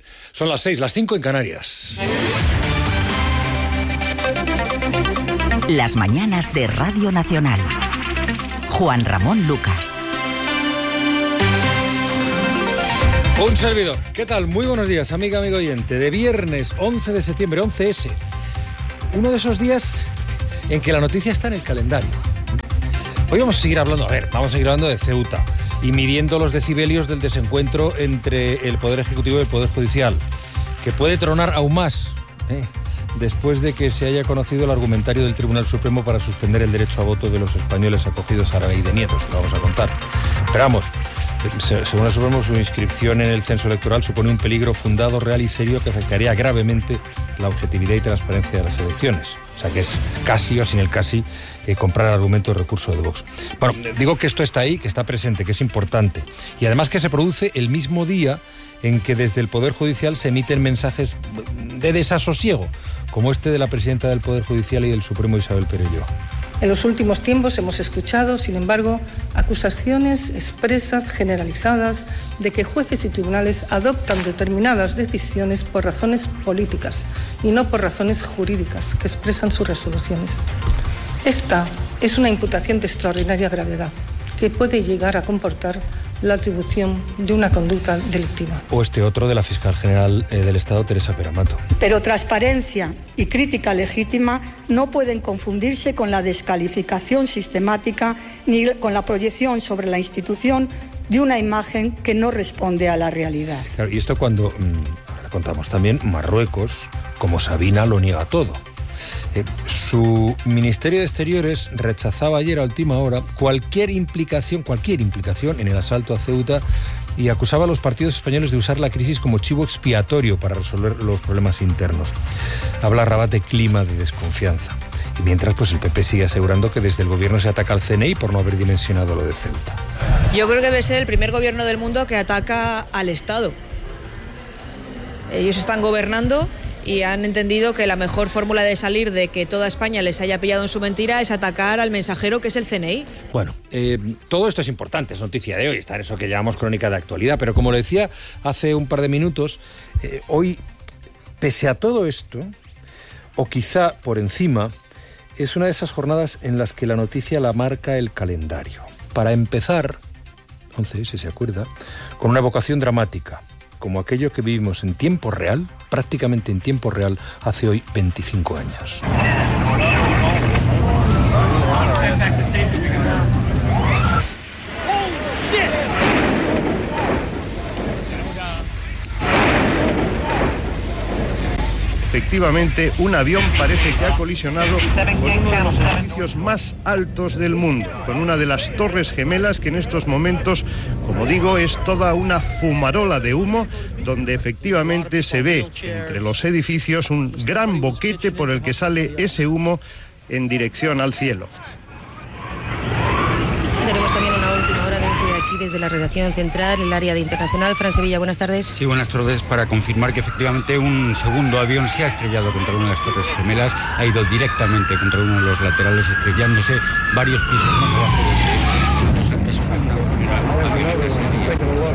Son las 6, las 5 en Canarias. Las mañanas de Radio Nacional. Juan Ramón Lucas. Un servidor. ¿Qué tal? Muy buenos días, amigo oyente. De viernes 11 de septiembre, 11S. Uno de esos días en que la noticia está en el calendario. Hoy vamos a seguir hablando de Ceuta y midiendo los decibelios del desencuentro entre el Poder Ejecutivo y el Poder Judicial, que puede tronar aún más, después de que se haya conocido el argumentario del Tribunal Supremo para suspender el derecho a voto de los españoles acogidos a la ley de nietos, que lo vamos a contar. Pero vamos, según el Supremo, su inscripción en el censo electoral supone un peligro fundado, real y serio que afectaría gravemente la objetividad y transparencia de las elecciones. O sea que es casi o sin el casi comprar el argumento de recurso de Vox. Bueno, digo que esto está ahí, que está presente, que es importante. Y además que se produce el mismo día en que desde el Poder Judicial se emiten mensajes de desasosiego, como este de la presidenta del Poder Judicial y del Supremo, Isabel Perelló. En los últimos tiempos hemos escuchado, sin embargo, acusaciones expresas, generalizadas, de que jueces y tribunales adoptan determinadas decisiones por razones políticas y no por razones jurídicas que expresan sus resoluciones. Esta es una imputación de extraordinaria gravedad que puede llegar a comportar la atribución de una conducta delictiva. O este otro de la fiscal general del Estado, Teresa Peramato. Pero transparencia y crítica legítima no pueden confundirse con la descalificación sistemática ni con la proyección sobre la institución de una imagen que no responde a la realidad. Claro, y esto cuando, ahora contamos también, Marruecos, como Sabina, lo niega todo. Su Ministerio de Exteriores rechazaba ayer a última hora cualquier implicación en el asalto a Ceuta y acusaba a los partidos españoles de usar la crisis como chivo expiatorio para resolver los problemas internos. Habla Rabat de clima de desconfianza. Y mientras, pues el PP sigue asegurando que desde el gobierno se ataca al CNI por no haber dimensionado lo de Ceuta. Yo creo que debe ser el primer gobierno del mundo que ataca al Estado. Ellos están gobernando y han entendido que la mejor fórmula de salir de que toda España les haya pillado en su mentira es atacar al mensajero, que es el CNI. Bueno, todo esto es importante, es noticia de hoy, está en eso que llamamos crónica de actualidad, pero como le decía hace un par de minutos, hoy, pese a todo esto, o quizá por encima, es una de esas jornadas en las que la noticia la marca el calendario. Para empezar, 11, si se acuerda, con una evocación dramática, como aquello que vivimos en tiempo real, prácticamente en tiempo real, hace hoy 25 años. Efectivamente, un avión parece que ha colisionado con uno de los edificios más altos del mundo, con una de las torres gemelas que en estos momentos, como digo, es toda una fumarola de humo, donde efectivamente se ve entre los edificios un gran boquete por el que sale ese humo en dirección al cielo. Tenemos también una última hora desde la redacción central, el área de internacional. Fran Sevilla, buenas tardes. Sí, buenas tardes, para confirmar que efectivamente un segundo avión se ha estrellado contra una de las torres gemelas, ha ido directamente contra uno de los laterales, estrellándose varios pisos más abajo donde minutos antes una avioneta se había estrellado.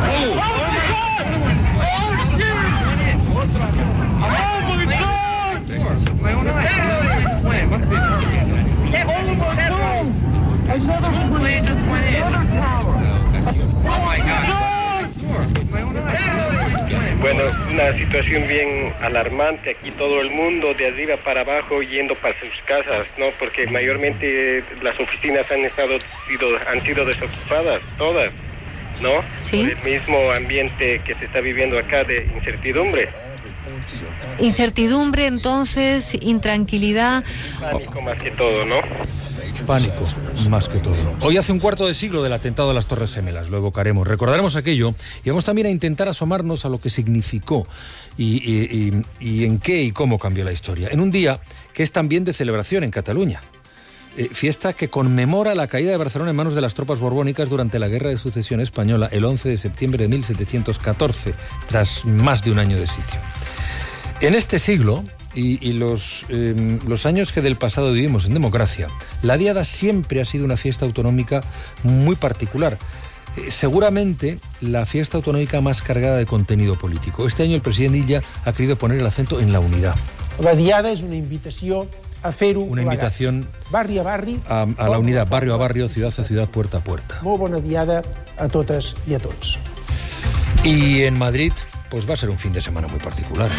Bueno, es una situación bien alarmante. Aquí todo el mundo de arriba para abajo yendo para sus casas, ¿no? Porque mayormente las oficinas han sido desocupadas, todas, ¿no? Sí. Por el mismo ambiente que se está viviendo acá de incertidumbre. Incertidumbre, entonces, intranquilidad. Pánico más que todo, ¿no? Pánico, más que todo. Hoy hace un cuarto de siglo del atentado de las Torres Gemelas, lo evocaremos, recordaremos aquello y vamos también a intentar asomarnos a lo que significó y en qué y cómo cambió la historia. En un día que es también de celebración en Cataluña. Fiesta que conmemora la caída de Barcelona en manos de las tropas borbónicas durante la Guerra de Sucesión Española el 11 de septiembre de 1714, tras más de un año de sitio. En este siglo, y los años que del pasado vivimos en democracia, la Diada siempre ha sido una fiesta autonómica muy particular. Seguramente la fiesta autonómica más cargada de contenido político. Este año el presidente Illa ha querido poner el acento en la unidad. La diada és una invitació a fer-ho Una invitación barri a barri, a la unidad, barrio a barrio, ciudad a ciudad, puerta a puerta. Molt bona diada a totes i a tots. Y en Madrid, pues va a ser un fin de semana muy particular.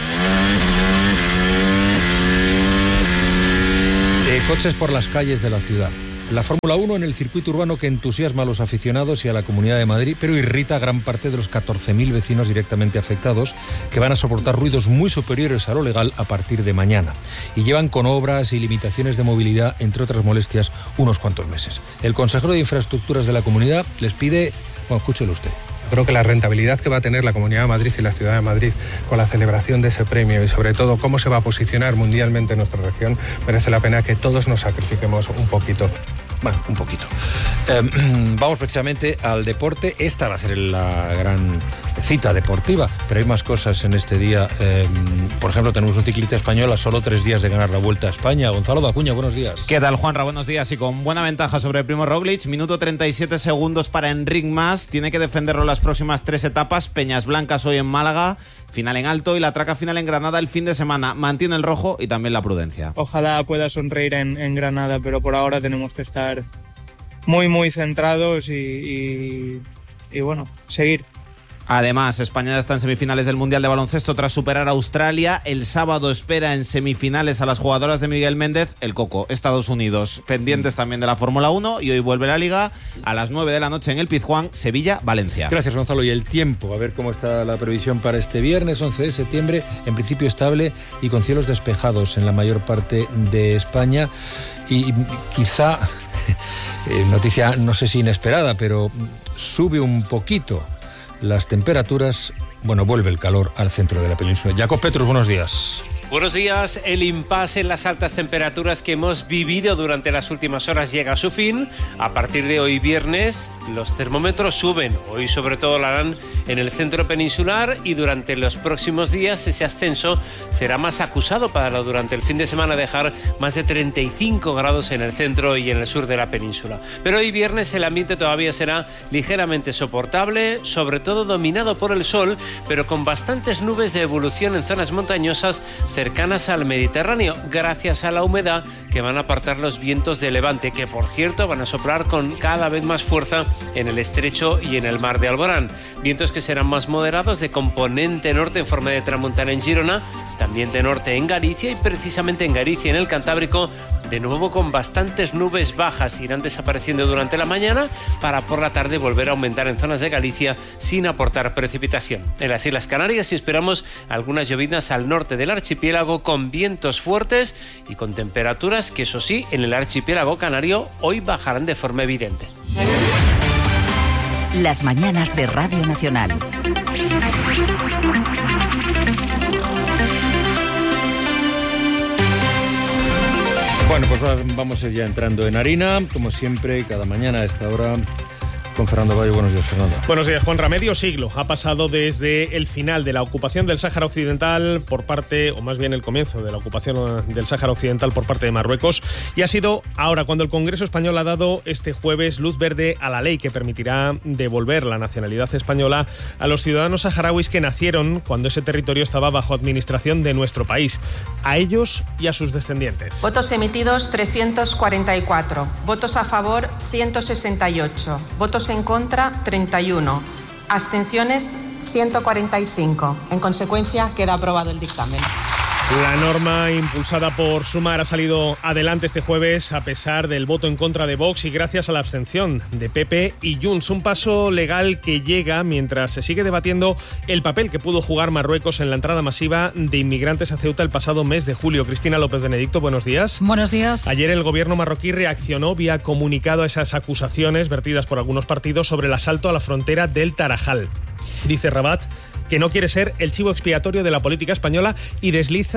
Coches por las calles de la ciudad. La Fórmula 1 en el circuito urbano que entusiasma a los aficionados y a la Comunidad de Madrid, pero irrita a gran parte de los 14.000 vecinos directamente afectados, que van a soportar ruidos muy superiores a lo legal a partir de mañana. Y llevan con obras y limitaciones de movilidad, entre otras molestias, unos cuantos meses. El consejero de Infraestructuras de la Comunidad les pide... Bueno, escúchelo usted. Creo que la rentabilidad que va a tener la Comunidad de Madrid y la Ciudad de Madrid con la celebración de ese premio y sobre todo cómo se va a posicionar mundialmente nuestra región, merece la pena que todos nos sacrifiquemos un poquito. Bueno, un poquito. Vamos precisamente al deporte. Esta va a ser la gran cita deportiva, pero hay más cosas en este día. Por ejemplo, tenemos un ciclista español a solo 3 días de ganar la Vuelta a España. Gonzalo Dacuña, buenos días. ¿Qué tal, Juanra? Buenos días. Y con buena ventaja sobre Primo Roglic. Minuto 37 segundos para Enric Mas. Tiene que defenderlo las próximas 3 etapas. Peñas Blancas hoy en Málaga, final en Alto y la traca final en Granada el fin de semana. Mantiene el rojo y también la prudencia. Ojalá pueda sonreír en Granada, pero por ahora tenemos que estar muy centrados y bueno, seguir. Además, España ya está en semifinales del Mundial de Baloncesto tras superar a Australia. El sábado espera en semifinales a las jugadoras de Miguel Méndez, el Coco, Estados Unidos. Pendientes también de la Fórmula 1 y hoy vuelve la Liga a las 9 de la noche en el Pizjuán, Sevilla-Valencia. Gracias, Gonzalo. Y el tiempo, a ver cómo está la previsión para este viernes 11 de septiembre. En principio estable y con cielos despejados en la mayor parte de España. Y quizá, noticia no sé si inesperada, pero sube un poquito las temperaturas. Bueno, vuelve el calor al centro de la península. Jacob Petrus, buenos días. Buenos días. El impasse en las altas temperaturas que hemos vivido durante las últimas horas llega a su fin. A partir de hoy viernes los termómetros suben. Hoy sobre todo lo harán en el centro peninsular y durante los próximos días ese ascenso será más acusado para durante el fin de semana dejar más de 35 grados en el centro y en el sur de la península. Pero hoy viernes el ambiente todavía será ligeramente soportable, sobre todo dominado por el sol, pero con bastantes nubes de evolución en zonas montañosas cercanas al Mediterráneo, gracias a la humedad que van a apartar los vientos de levante, que por cierto van a soplar con cada vez más fuerza en el estrecho y en el mar de Alborán. Vientos que serán más moderados de componente norte en forma de tramontana en Girona, también de norte en Galicia y precisamente en Galicia en el Cantábrico, de nuevo con bastantes nubes bajas. Irán desapareciendo durante la mañana para por la tarde volver a aumentar en zonas de Galicia sin aportar precipitación. En las Islas Canarias esperamos algunas lloviznas al norte del archipiélago con vientos fuertes y con temperaturas que, eso sí, en el archipiélago canario hoy bajarán de forma evidente. Las mañanas de Radio Nacional. Bueno, pues vamos a ir ya entrando en harina, como siempre, cada mañana a esta hora, con Fernando Bayo. Buenos días, Fernando. Buenos días, Juanra. Medio siglo ha pasado desde el final de la ocupación del Sáhara Occidental por parte, o más bien el comienzo de la ocupación del Sáhara Occidental por parte de Marruecos, y ha sido ahora cuando el Congreso Español ha dado este jueves luz verde a la ley que permitirá devolver la nacionalidad española a los ciudadanos saharauis que nacieron cuando ese territorio estaba bajo administración de nuestro país, a ellos y a sus descendientes. Votos emitidos 344, votos a favor 168, votos en contra 31, abstenciones 145. En consecuencia, queda aprobado el dictamen. La norma impulsada por Sumar ha salido adelante este jueves a pesar del voto en contra de Vox y gracias a la abstención de PP y Junts. Un paso legal que llega mientras se sigue debatiendo el papel que pudo jugar Marruecos en la entrada masiva de inmigrantes a Ceuta el pasado mes de julio. Cristina López Benedicto, buenos días. Buenos días. Ayer el gobierno marroquí reaccionó vía comunicado a esas acusaciones vertidas por algunos partidos sobre el asalto a la frontera del Tarajal. Dice Rabat que no quiere ser el chivo expiatorio de la política española y desliza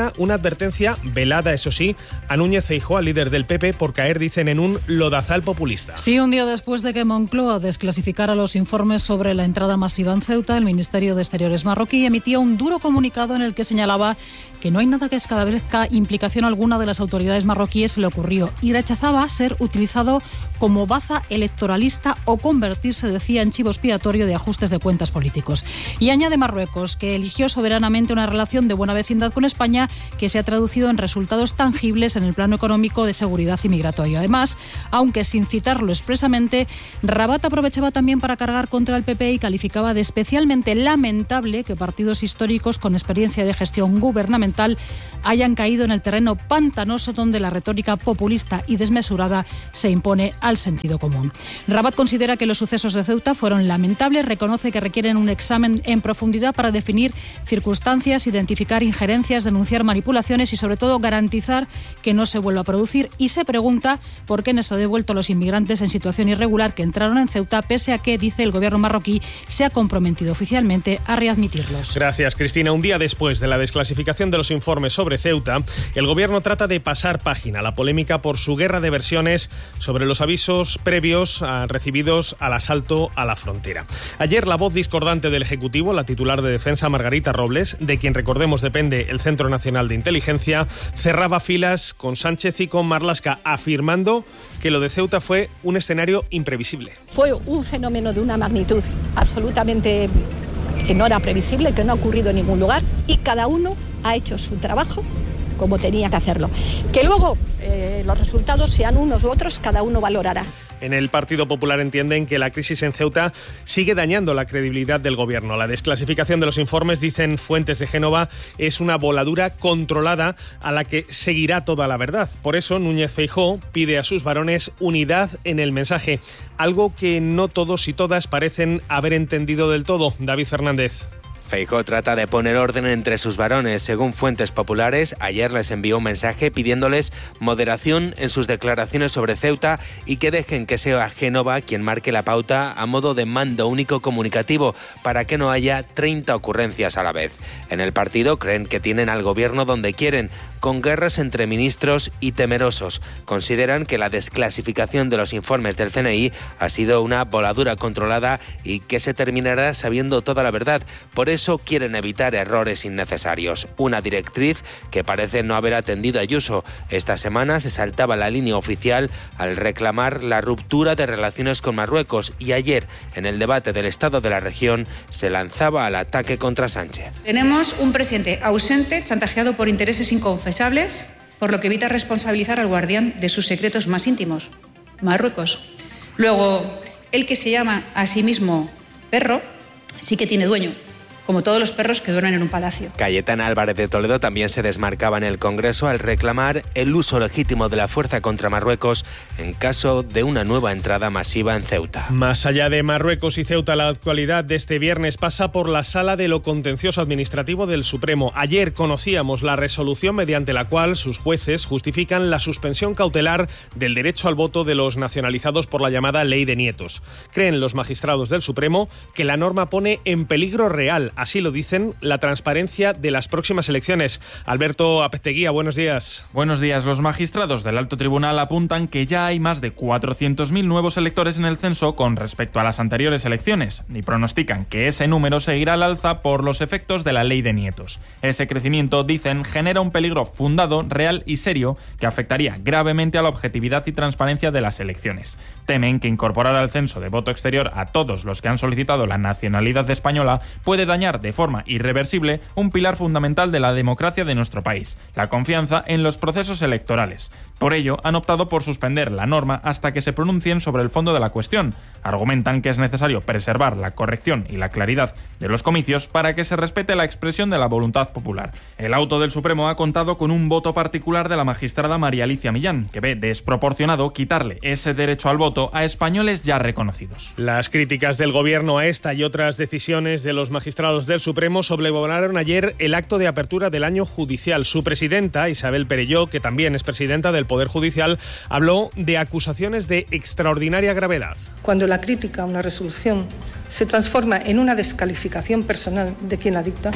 lanza una advertencia velada, eso sí, a Núñez Feijóo, al líder del PP, por caer, dicen, en un lodazal populista. Sí, un día después de que Moncloa desclasificara los informes sobre la entrada masiva en Ceuta, el Ministerio de Exteriores marroquí emitía un duro comunicado en el que señalaba que no hay nada que esclarezca implicación alguna de las autoridades marroquíes en lo ocurrido y rechazaba ser utilizado como baza electoralista o convertirse, decía, en chivo expiatorio de ajustes de cuentas políticos. Y añade Marruecos que eligió soberanamente una relación de buena vecindad con España que se ha traducido en resultados tangibles en el plano económico, de seguridad y migratorio. Además, aunque sin citarlo expresamente, Rabat aprovechaba también para cargar contra el PP y calificaba de especialmente lamentable que partidos históricos con experiencia de gestión gubernamental hayan caído en el terreno pantanoso donde la retórica populista y desmesurada se impone al sentido común. Rabat considera que los sucesos de Ceuta fueron lamentables, reconoce que requieren un examen en profundidad para definir circunstancias, identificar injerencias, denunciar manipulaciones y sobre todo garantizar que no se vuelva a producir, y se pregunta por qué no se ha devuelto a los inmigrantes en situación irregular que entraron en Ceuta, pese a que, dice, el gobierno marroquí se ha comprometido oficialmente a readmitirlos. Gracias, Cristina. Un día después de la desclasificación de los informes sobre Ceuta, el gobierno trata de pasar página a la polémica por su guerra de versiones sobre los avisos previos recibidos al asalto a la frontera. Ayer, la voz discordante del Ejecutivo, la titular de Defensa, Margarita Robles, de quien recordemos depende el Centro Nacional de Inteligencia, cerraba filas con Sánchez y con Marlaska, afirmando que lo de Ceuta fue un escenario imprevisible. Fue un fenómeno de una magnitud absolutamente que no era previsible, que no ha ocurrido en ningún lugar, y cada uno ha hecho su trabajo como tenía que hacerlo. Que luego los resultados sean unos u otros, cada uno valorará. En el Partido Popular entienden que la crisis en Ceuta sigue dañando la credibilidad del gobierno. La desclasificación de los informes, dicen fuentes de Génova, es una voladura controlada a la que seguirá toda la verdad. Por eso Núñez Feijóo pide a sus varones unidad en el mensaje, algo que no todos y todas parecen haber entendido del todo. David Fernández. Feijóo trata de poner orden entre sus varones. Según fuentes populares, ayer les envió un mensaje pidiéndoles moderación en sus declaraciones sobre Ceuta y que dejen que sea Génova quien marque la pauta a modo de mando único comunicativo para que no haya 30 ocurrencias a la vez. En el partido creen que tienen al gobierno donde quieren, con guerras entre ministros y temerosos. Consideran que la desclasificación de los informes del CNI ha sido una voladura controlada y que se terminará sabiendo toda la verdad. Por eso quieren evitar errores innecesarios. Una directriz que parece no haber atendido a Ayuso. Esta semana se saltaba la línea oficial al reclamar la ruptura de relaciones con Marruecos y ayer, en el debate del estado de la región, se lanzaba al ataque contra Sánchez. Tenemos un presidente ausente, chantajeado por intereses inconfesables, por lo que evita responsabilizar al guardián de sus secretos más íntimos, Marruecos. Luego, el que se llama a sí mismo perro, sí que tiene dueño, como todos los perros que duermen en un palacio. Cayetana Álvarez de Toledo también se desmarcaba en el Congreso al reclamar el uso legítimo de la fuerza contra Marruecos en caso de una nueva entrada masiva en Ceuta. Más allá de Marruecos y Ceuta, la actualidad de este viernes pasa por la Sala de lo Contencioso Administrativo del Supremo. Ayer conocíamos la resolución mediante la cual sus jueces justifican la suspensión cautelar del derecho al voto de los nacionalizados por la llamada Ley de Nietos. Creen los magistrados del Supremo que la norma pone en peligro real, así lo dicen, la transparencia de las próximas elecciones. Alberto Apesteguía, buenos días. Buenos días. Los magistrados del Alto Tribunal apuntan que ya hay más de 400.000 nuevos electores en el censo con respecto a las anteriores elecciones y pronostican que ese número seguirá al alza por los efectos de la Ley de Nietos. Ese crecimiento, dicen, genera un peligro fundado, real y serio que afectaría gravemente a la objetividad y transparencia de las elecciones. Temen que incorporar al censo de voto exterior a todos los que han solicitado la nacionalidad española puede dañar de forma irreversible un pilar fundamental de la democracia de nuestro país, la confianza en los procesos electorales. Por ello, han optado por suspender la norma hasta que se pronuncien sobre el fondo de la cuestión. Argumentan que es necesario preservar la corrección y la claridad de los comicios para que se respete la expresión de la voluntad popular. El auto del Supremo ha contado con un voto particular de la magistrada María Alicia Millán, que ve desproporcionado quitarle ese derecho al voto a españoles ya reconocidos. Las críticas del gobierno a esta y otras decisiones de los magistrados del Supremo sobrevolaron ayer el acto de apertura del año judicial. Su presidenta, Isabel Perelló, que también es presidenta del Poder Judicial, habló de acusaciones de extraordinaria gravedad. Cuando la crítica a una resolución se transforma en una descalificación personal de quien la dicta,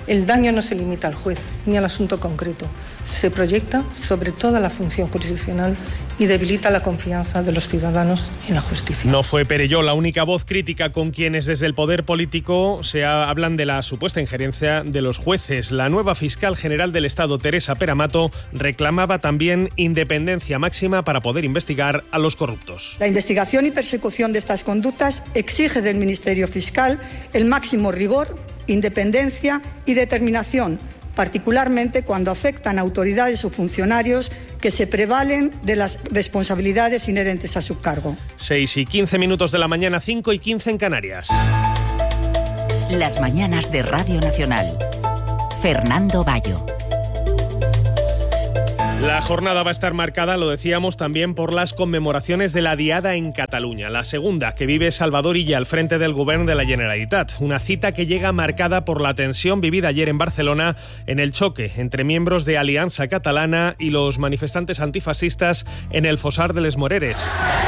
El daño no se limita al juez ni al asunto concreto. Se proyecta sobre toda la función jurisdiccional y debilita la confianza de los ciudadanos en la justicia. No fue Perelló la única voz crítica con quienes desde el poder político hablan de la supuesta injerencia de los jueces. La nueva fiscal general del Estado, Teresa Peramato, reclamaba también independencia máxima para poder investigar a los corruptos. La investigación y persecución de estas conductas exige del Ministerio Fiscal el máximo rigor, independencia y determinación, particularmente cuando afectan a autoridades o funcionarios que se prevalen de las responsabilidades inherentes a su cargo. 6:15 de la mañana, 5:15 en Canarias. Las mañanas de Radio Nacional. Fernando Bayo. La jornada va a estar marcada, lo decíamos, también por las conmemoraciones de la Diada en Cataluña, la segunda que vive Salvador Illa al frente del Govern de la Generalitat. Una cita que llega marcada por la tensión vivida ayer en Barcelona en el choque entre miembros de Alianza Catalana y los manifestantes antifascistas en el Fossar de les Moreres.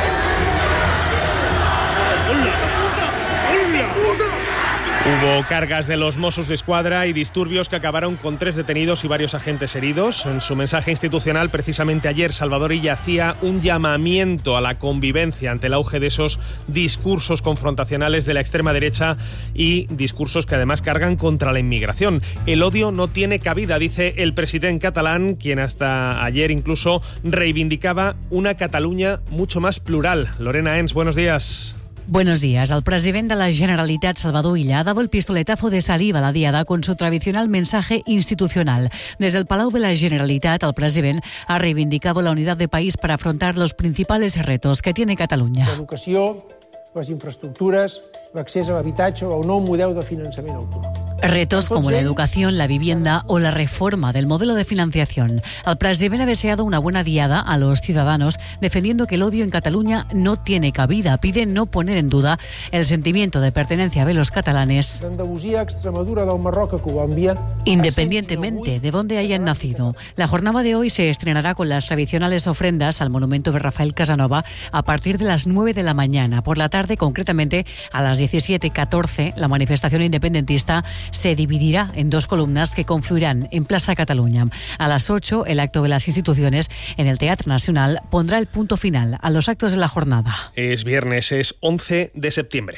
Hubo cargas de los Mossos d'Esquadra y disturbios que acabaron con 3 detenidos y varios agentes heridos. En su mensaje institucional, precisamente ayer, Salvador Illa hacía un llamamiento a la convivencia ante el auge de esos discursos confrontacionales de la extrema derecha y discursos que además cargan contra la inmigración. El odio no tiene cabida, dice el presidente catalán, quien hasta ayer incluso reivindicaba una Cataluña mucho más plural. Lorena Ens, buenos días. Buenos días. El presidente de la Generalitat, Salvador Illa, ha dado el pistoletazo de salida a la Diada con su tradicional mensaje institucional. Desde el Palau de la Generalitat, el presidente ha reivindicado la unidad de país para afrontar los principales retos que tiene Catalunya. L'educació, les infraestructures, l'accés a l'habitatge o el nou model de finançament autonòmic. Retos como la educación, la vivienda o la reforma del modelo de financiación. El presidente ha deseado una buena diada a los ciudadanos, defendiendo que el odio en Cataluña no tiene cabida. Pide no poner en duda el sentimiento de pertenencia de los catalanes, D'Andalusia, Extremadura, del Marroc a Colòmbia, independientemente de dónde hayan nacido. La jornada de hoy se estrenará con las tradicionales ofrendas al monumento de Rafael Casanova a partir de las 9 de la mañana. Por la tarde, concretamente a las 17:14, la manifestación independentista se dividirá en 2 columnas que confluirán en Plaza Cataluña. A las 8, el acto de las instituciones en el Teatro Nacional pondrá el punto final a los actos de la jornada. Es viernes, es 11 de septiembre.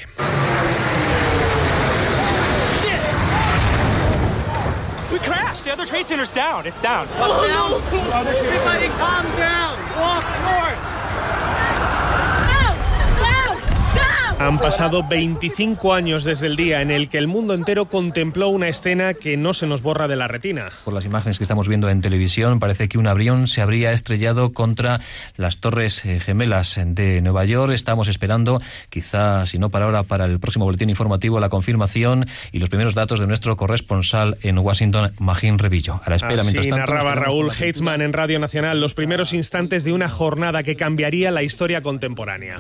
We crashed. The other trade center's down. It's down. What's down? Everybody calm down. Walk north. Han pasado 25 años desde el día en el que el mundo entero contempló una escena que no se nos borra de la retina. Por las imágenes que estamos viendo en televisión, parece que un avión se habría estrellado contra las Torres Gemelas de Nueva York. Estamos esperando, quizá, si no para ahora, para el próximo boletín informativo, la confirmación y los primeros datos de nuestro corresponsal en Washington, Magín Revillo. A la espera, mientras tanto, narraba Raúl Heitzman en Radio Nacional los primeros instantes de una jornada que cambiaría la historia contemporánea.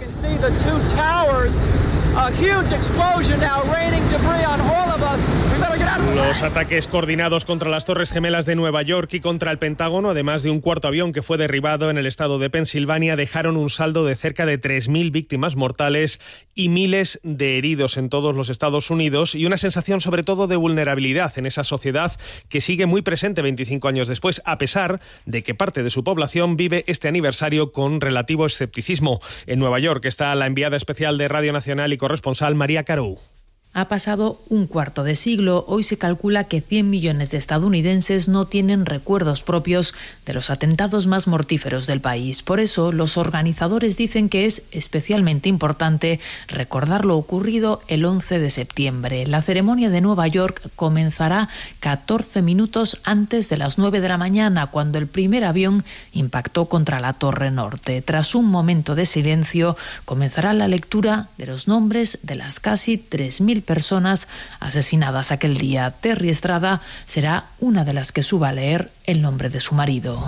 Los ataques coordinados contra las Torres Gemelas de Nueva York y contra el Pentágono, además de un cuarto avión que fue derribado en el estado de Pensilvania, dejaron un saldo de cerca de 3.000 víctimas mortales y miles de heridos en todos los Estados Unidos, y una sensación sobre todo de vulnerabilidad en esa sociedad que sigue muy presente 25 años después, a pesar de que parte de su población vive este aniversario con relativo escepticismo. En Nueva York está la enviada especial de Radio Nacional y corresponsal María Carou. Ha pasado un cuarto de siglo. Hoy se calcula que 100 millones de estadounidenses no tienen recuerdos propios de los atentados más mortíferos del país. Por eso, los organizadores dicen que es especialmente importante recordar lo ocurrido el 11 de septiembre. La ceremonia de Nueva York comenzará 14 minutos antes de las 9 de la mañana, cuando el primer avión impactó contra la Torre Norte. Tras un momento de silencio, comenzará la lectura de los nombres de las casi 3.000 personas asesinadas aquel día. Terry Estrada será una de las que suba a leer el el nombre de su marido.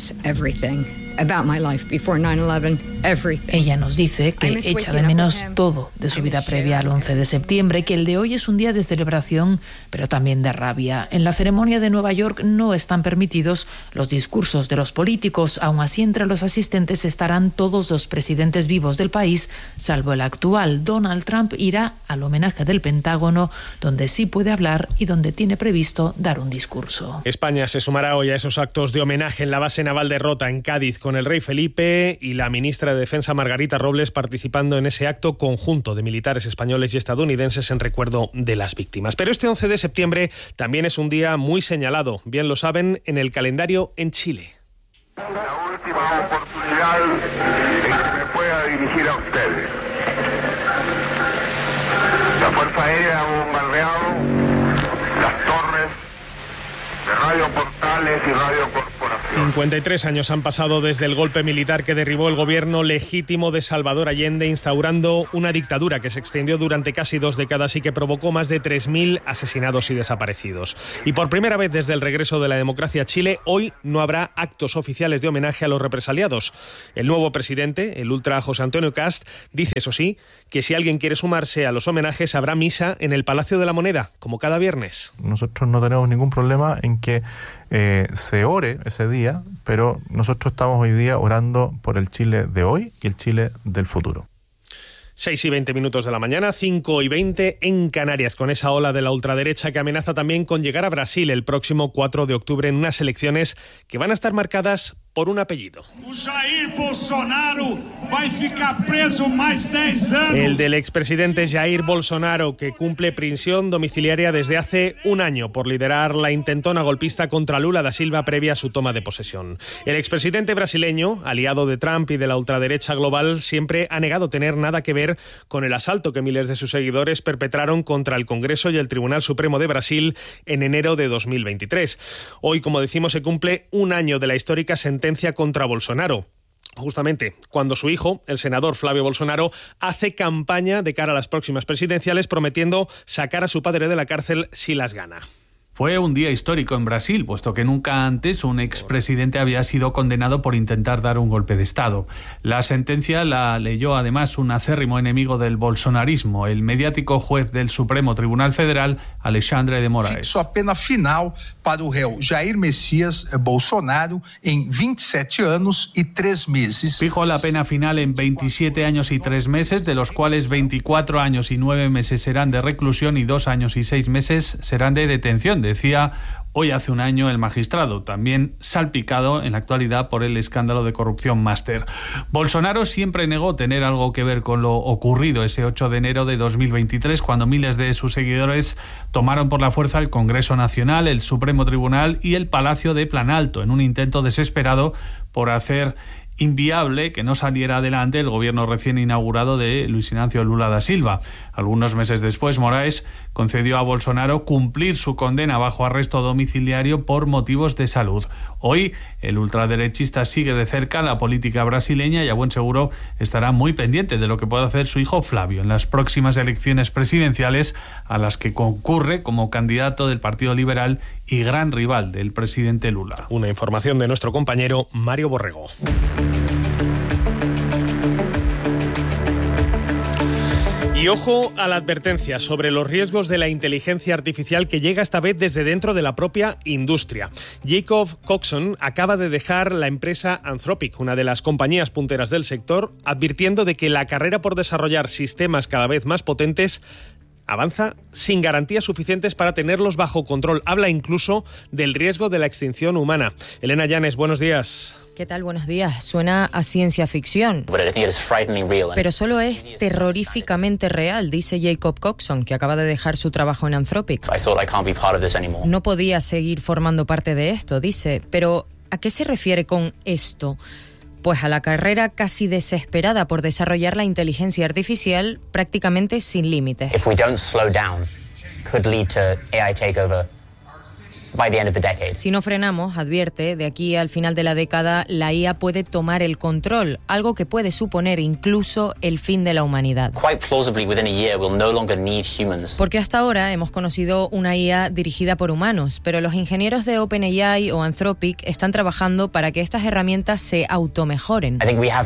Ella nos dice que echa de menos todo de su vida previa al 11 de septiembre, que el de hoy es un día de celebración, pero también de rabia. En la ceremonia de Nueva York no están permitidos los discursos de los políticos. Aún así, entre los asistentes estarán todos los presidentes vivos del país, salvo el actual. Donald Trump irá al homenaje del Pentágono, donde sí puede hablar y donde tiene previsto dar un discurso. España se sumará hoy a esos actos de homenaje en la base naval de Rota, en Cádiz, con el rey Felipe y la ministra de Defensa Margarita Robles participando en ese acto conjunto de militares españoles y estadounidenses en recuerdo de las víctimas. Pero este 11 de septiembre también es un día muy señalado, bien lo saben, en el calendario en Chile. La última oportunidad en que me pueda dirigir a ustedes. La Fuerza Aérea ha bombardeado las torres de Radio Portales y Radio Corporación. 53 años han pasado desde el golpe militar que derribó el gobierno legítimo de Salvador Allende, instaurando una dictadura que se extendió durante casi 2 décadas y que provocó más de 3.000 asesinados y desaparecidos. Y por primera vez desde el regreso de la democracia a Chile, hoy no habrá actos oficiales de homenaje a los represaliados. El nuevo presidente, el ultra José Antonio Cast, dice, eso sí, que si alguien quiere sumarse a los homenajes habrá misa en el Palacio de la Moneda, como cada viernes. Nosotros no tenemos ningún problema en que se ore ese día, pero nosotros estamos hoy día orando por el Chile de hoy y el Chile del futuro. 6:20 de la mañana, 5:20 en Canarias, con esa ola de la ultraderecha que amenaza también con llegar a Brasil el próximo 4 de octubre en unas elecciones que van a estar marcadas por un apellido. Jair Bolsonaro va a ficar preso más 10 años. El del expresidente Jair Bolsonaro, que cumple prisión domiciliaria desde hace un año por liderar la intentona golpista contra Lula da Silva previa a su toma de posesión. El expresidente brasileño, aliado de Trump y de la ultraderecha global, siempre ha negado tener nada que ver con el asalto que miles de sus seguidores perpetraron contra el Congreso y el Tribunal Supremo de Brasil en enero de 2023. Hoy, como decimos, se cumple un año de la histórica sentencia contra Bolsonaro. Justamente cuando su hijo, el senador Flavio Bolsonaro, hace campaña de cara a las próximas presidenciales prometiendo sacar a su padre de la cárcel si las gana. Fue un día histórico en Brasil, puesto que nunca antes un expresidente había sido condenado por intentar dar un golpe de Estado. La sentencia la leyó además un acérrimo enemigo del bolsonarismo, el mediático juez del Supremo Tribunal Federal, Alexandre de Moraes. Fixou a pena final para o réu Jair Messias Bolsonaro en 27 años y 3 meses. Fijó la pena final en 27 años y 3 meses, de los cuales 24 años y 9 meses serán de reclusión y 2 años y 6 meses serán de detención, decía hoy hace un año el magistrado, también salpicado en la actualidad por el escándalo de corrupción Máster. Bolsonaro siempre negó tener algo que ver con lo ocurrido ese 8 de enero de 2023, cuando miles de sus seguidores tomaron por la fuerza el Congreso Nacional, el Supremo Tribunal y el Palacio de Planalto, en un intento desesperado por hacer inviable que no saliera adelante el gobierno recién inaugurado de Luis Ignacio Lula da Silva. Algunos meses después, Moraes concedió a Bolsonaro cumplir su condena bajo arresto domiciliario por motivos de salud. Hoy, el ultraderechista sigue de cerca la política brasileña y a buen seguro estará muy pendiente de lo que pueda hacer su hijo Flavio en las próximas elecciones presidenciales, a las que concurre como candidato del Partido Liberal y gran rival del presidente Lula. Una información de nuestro compañero Mario Borrego. Y ojo a la advertencia sobre los riesgos de la inteligencia artificial que llega esta vez desde dentro de la propia industria. Jacob Coxon acaba de dejar la empresa Anthropic, una de las compañías punteras del sector, advirtiendo de que la carrera por desarrollar sistemas cada vez más potentes avanza sin garantías suficientes para tenerlos bajo control. Habla incluso del riesgo de la extinción humana. Elena Llanes, buenos días. ¿Qué tal? Buenos días. Suena a ciencia ficción, pero solo es terroríficamente real, dice Jacob Coxon, que acaba de dejar su trabajo en Anthropic. No podía seguir formando parte de esto, dice. Pero, ¿a qué se refiere con esto? Pues a la carrera casi desesperada por desarrollar la inteligencia artificial prácticamente sin límites. Si no frenamos, advierte, de aquí al final de la década la IA puede tomar el control, algo que puede suponer incluso el fin de la humanidad. Porque hasta ahora hemos conocido una IA dirigida por humanos, pero los ingenieros de OpenAI o Anthropic están trabajando para que estas herramientas se automejoren.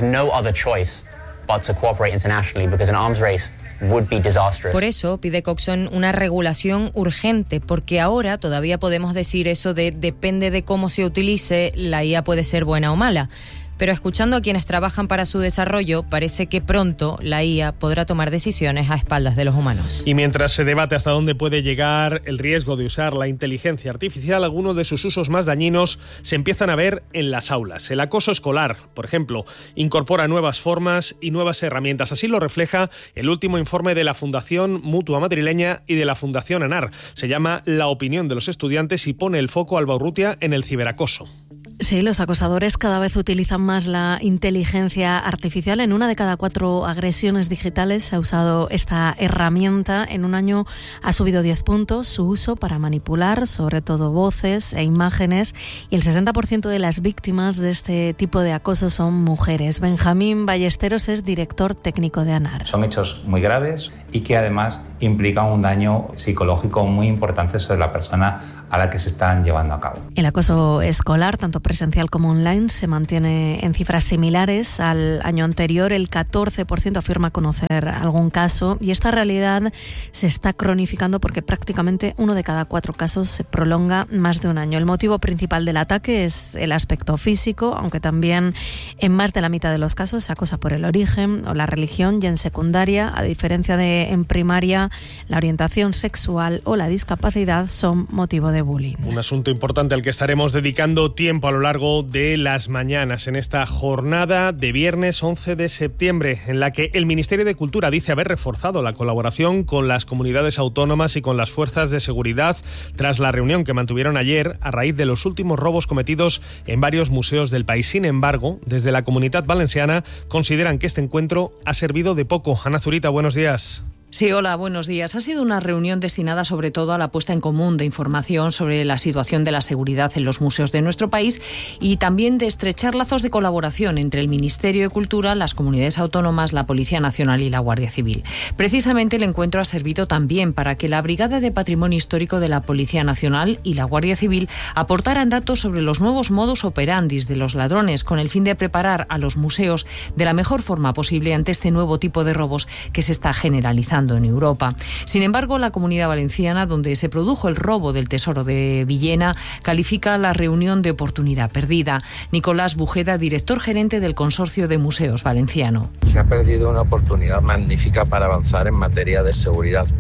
Por eso pide Coxon una regulación urgente, porque ahora todavía podemos decir eso de depende de cómo se utilice, la IA puede ser buena o mala. Pero escuchando a quienes trabajan para su desarrollo, parece que pronto la IA podrá tomar decisiones a espaldas de los humanos. Y mientras se debate hasta dónde puede llegar el riesgo de usar la inteligencia artificial, algunos de sus usos más dañinos se empiezan a ver en las aulas. El acoso escolar, por ejemplo, incorpora nuevas formas y nuevas herramientas. Así lo refleja el último informe de la Fundación Mutua Madrileña y de la Fundación ANAR. Se llama La opinión de los estudiantes y pone el foco, Alba Urrutia, en el ciberacoso. Sí, los acosadores cada vez utilizan más la inteligencia artificial. En 1 de cada 4 agresiones digitales se ha usado esta herramienta. En un año ha subido 10 puntos su uso para manipular, sobre todo voces e imágenes, y el 60% de las víctimas de este tipo de acoso son mujeres. Benjamín Ballesteros es director técnico de ANAR. Son hechos muy graves y que además implican un daño psicológico muy importante sobre la persona a la que se están llevando a cabo. El acoso escolar, tanto presencial como online, se mantiene en cifras similares al año anterior. El 14% afirma conocer algún caso, y esta realidad se está cronificando porque prácticamente 1 de cada 4 casos se prolonga más de un año. El motivo principal del ataque es el aspecto físico, aunque también en más de la mitad de los casos se acosa por el origen o la religión, y en secundaria, a diferencia de en primaria, la orientación sexual o la discapacidad son motivo de bullying. Un asunto importante al que estaremos dedicando tiempo a lo largo de las mañanas en esta jornada de viernes 11 de septiembre, en la que el Ministerio de Cultura dice haber reforzado la colaboración con las comunidades autónomas y con las fuerzas de seguridad tras la reunión que mantuvieron ayer a raíz de los últimos robos cometidos en varios museos del país. Sin embargo, desde la Comunitat Valenciana consideran que este encuentro ha servido de poco. Ana Zurita, buenos días. Sí, hola, buenos días. Ha sido una reunión destinada sobre todo a la puesta en común de información sobre la situación de la seguridad en los museos de nuestro país y también de estrechar lazos de colaboración entre el Ministerio de Cultura, las comunidades autónomas, la Policía Nacional y la Guardia Civil. Precisamente el encuentro ha servido también para que la Brigada de Patrimonio Histórico de la Policía Nacional y la Guardia Civil aportaran datos sobre los nuevos modus operandi de los ladrones, con el fin de preparar a los museos de la mejor forma posible ante este nuevo tipo de robos que se está generalizando en Europa. Sin embargo, la Comunidad Valenciana, donde se produjo el robo del Tesoro de Villena, califica la reunión de oportunidad perdida. Nicolás Bujeda, director gerente del Consorcio de Museos Valenciano. Se ha perdido una oportunidad magnífica para avanzar en materia de seguridad.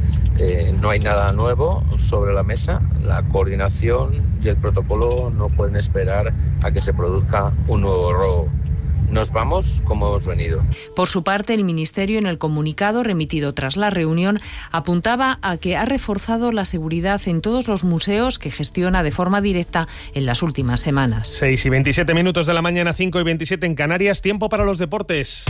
No hay nada nuevo sobre la mesa. La coordinación y el protocolo no pueden esperar a que se produzca un nuevo robo. Nos vamos como hemos venido. Por su parte, el Ministerio, en el comunicado remitido tras la reunión, apuntaba a que ha reforzado la seguridad en todos los museos que gestiona de forma directa en las últimas semanas. 6:27 de la mañana, 5:27 en Canarias. Tiempo para los deportes.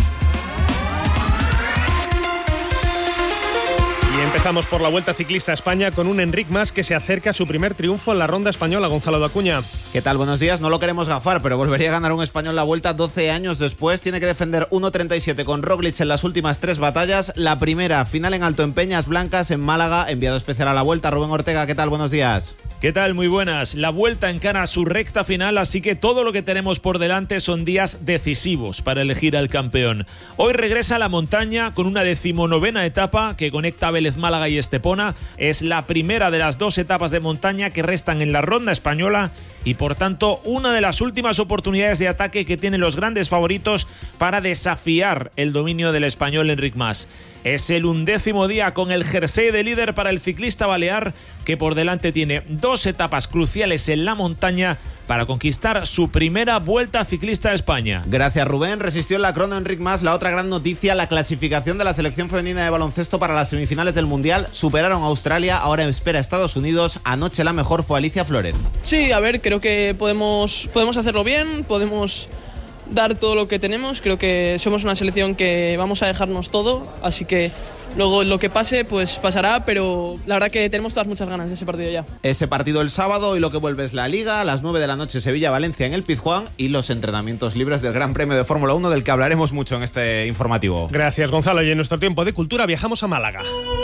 Y empezamos por la Vuelta Ciclista a España con un Enric Mas que se acerca a su primer triunfo en la ronda española. Gonzalo de Acuña. ¿Qué tal? Buenos días. No lo queremos gafar, pero volvería a ganar un español la Vuelta 12 años después. Tiene que defender 1.37 con Roglic en las últimas 3 batallas. La primera, final en Alto en Peñas Blancas, en Málaga. Enviado especial a la Vuelta, Rubén Ortega. ¿Qué tal? Buenos días. ¿Qué tal? Muy buenas. La Vuelta encara su recta final, así que todo lo que tenemos por delante son días decisivos para elegir al campeón. Hoy regresa a la montaña con una 19ª etapa que conecta Vélez Málaga y Estepona. Es la primera de las 2 etapas de montaña que restan en la ronda española y por tanto una de las últimas oportunidades de ataque que tienen los grandes favoritos para desafiar el dominio del español Enric Mas. Es el 11º día con el jersey de líder para el ciclista balear, que por delante tiene 2 etapas cruciales en la montaña para conquistar su primera Vuelta Ciclista a España. Gracias, Rubén. Resistió en la crono Enric Mas. La otra gran noticia, la clasificación de la selección femenina de baloncesto para las semifinales del Mundial. Superaron a Australia, ahora espera a Estados Unidos. Anoche la mejor fue Alicia Flores. Sí, a ver, creo que podemos hacerlo bien, podemos dar todo lo que tenemos. Creo que somos una selección que vamos a dejarnos todo, así que Luego lo que pase, pues pasará, pero la verdad que tenemos todas muchas ganas de ese partido ya. Ese partido el sábado y lo que vuelve es la Liga, a las 9 de la noche Sevilla-Valencia en el Pizjuán y los entrenamientos libres del Gran Premio de Fórmula 1 del que hablaremos mucho en este informativo. Gracias, Gonzalo. Y en nuestro tiempo de cultura viajamos a Málaga.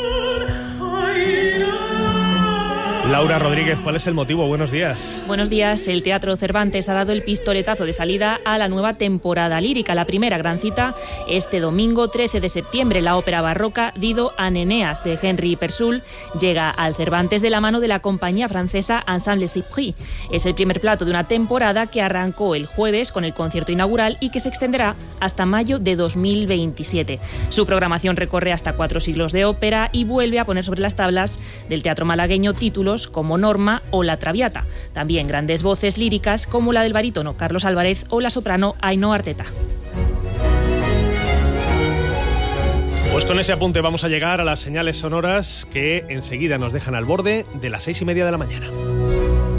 Laura Rodríguez, ¿cuál es el motivo? Buenos días. Buenos días. El Teatro Cervantes ha dado el pistoletazo de salida a la nueva temporada lírica. La primera gran cita este domingo 13 de septiembre. La ópera barroca Dido an Eneas de Henry Persoul llega al Cervantes de la mano de la compañía francesa Ensemble Cypri. Es el primer plato de una temporada que arrancó el jueves con el concierto inaugural y que se extenderá hasta mayo de 2027. Su programación recorre hasta 4 siglos de ópera y vuelve a poner sobre las tablas del teatro malagueño títulos como Norma o La Traviata. También grandes voces líricas como la del barítono Carlos Álvarez o la soprano Ainhoa Arteta. Pues con ese apunte vamos a llegar a las señales sonoras que enseguida nos dejan al borde de las 6:30 de la mañana.